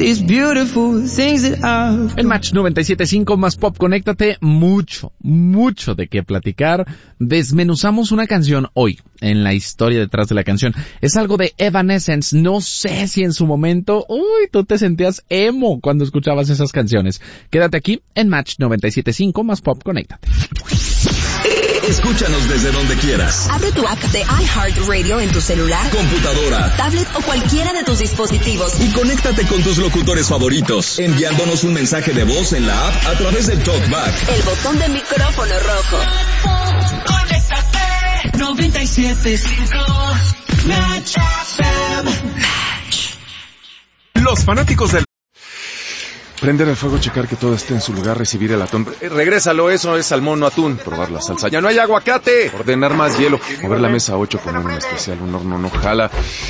these beautiful things that I've... En Match 97.5 más Pop, conéctate, mucho de qué platicar. Desmenuzamos una canción hoy en la historia detrás de la canción. Es algo de Evanescence. No sé si en su momento, tú te sentías emo cuando escuchabas esas canciones. Quédate aquí en Match 97.5 más Pop, conéctate. Escúchanos desde donde quieras. Abre tu app de iHeartRadio en tu celular, computadora, tablet o cualquiera de tus dispositivos. Y conéctate con tus locutores favoritos, enviándonos un mensaje de voz en la app a través del TalkBack. El botón de micrófono rojo. Conéctate 97.5 Match FM. Los fanáticos del... Prender el fuego, checar que todo esté en su lugar, recibir el atún. Regrésalo, eso es salmón, no atún. Probar la salsa. ¡Ya no hay aguacate! Ordenar más hielo. Mover la mesa 8, poner un especial, un horno no jala.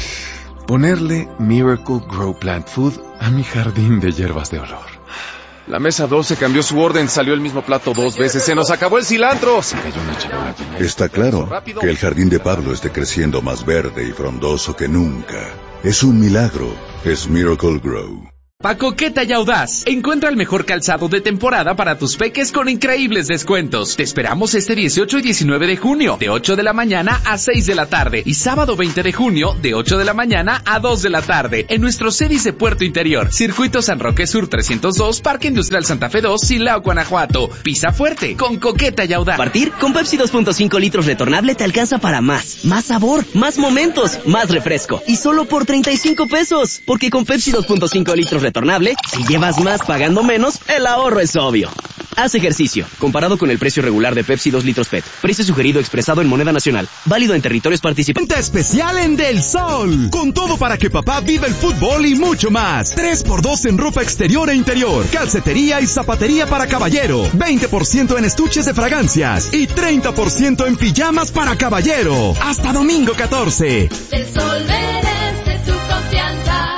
Ponerle Miracle Grow Plant Food a mi jardín de hierbas de olor. La mesa 12 cambió su orden, salió el mismo plato 2 veces. ¡Se nos acabó el cilantro! Se cayó una charola. Está claro que el jardín de Pablo esté creciendo más verde y frondoso que nunca. Es un milagro. Es Miracle Grow. Pacoqueta y Audaz, encuentra el mejor calzado de temporada para tus peques con increíbles descuentos. Te esperamos este 18 y 19 de junio, de 8 de la mañana a 6 de la tarde, y sábado 20 de junio, de 8 de la mañana a 2 de la tarde, en nuestro CEDIS de Puerto Interior, Circuito San Roque Sur 302, Parque Industrial Santa Fe 2, Silao, Guanajuato. Pisa fuerte, con Coqueta y Audaz. Partir con Pepsi 2.5 litros retornable te alcanza para más sabor, más momentos, más refresco, y solo por 35 pesos, porque con Pepsi 2.5 litros retornable, si llevas más pagando menos, el ahorro es obvio. Haz ejercicio, comparado con el precio regular de Pepsi 2 litros PET. Precio sugerido expresado en moneda nacional. Válido en territorios participantes. Venta especial en Del Sol. Con todo para que papá viva el fútbol y mucho más. 3x2 en ropa exterior e interior. Calcetería y zapatería para caballero. 20% en estuches de fragancias. Y 30% en pijamas para caballero. Hasta domingo 14. Del Sol merece tu confianza.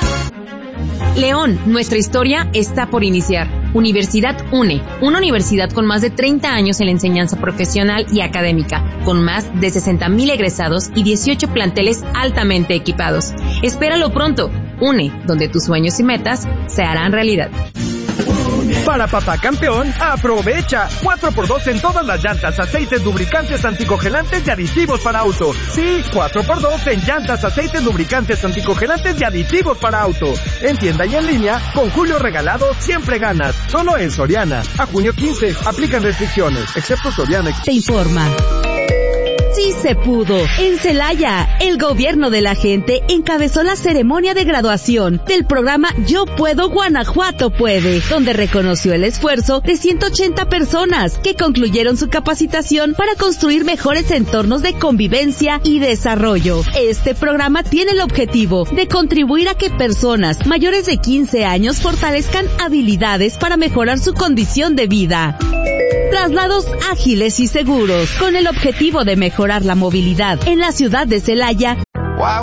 León, nuestra historia está por iniciar. Universidad UNE, una universidad con más de 30 años en la enseñanza profesional y académica, con más de 60,000 egresados y 18 planteles altamente equipados. Espéralo pronto. UNE, donde tus sueños y metas se harán realidad. Para papá campeón, aprovecha 4x2 en todas las llantas, aceites, lubricantes, anticongelantes y aditivos para auto. Sí, 4x2 en llantas, aceites, lubricantes, anticongelantes y aditivos para auto. En tienda y en línea, con Julio Regalado siempre ganas. Solo en Soriana. A junio 15, aplican restricciones, excepto Soriana. Te informa. Sí se pudo. En Celaya, el gobierno de la gente encabezó la ceremonia de graduación del programa Yo Puedo, Guanajuato Puede, donde reconoció el esfuerzo de 180 personas que concluyeron su capacitación para construir mejores entornos de convivencia y desarrollo. Este programa tiene el objetivo de contribuir a que personas mayores de 15 años fortalezcan habilidades para mejorar su condición de vida. Traslados ágiles y seguros. Con el objetivo de mejorar la movilidad en la ciudad de Celaya,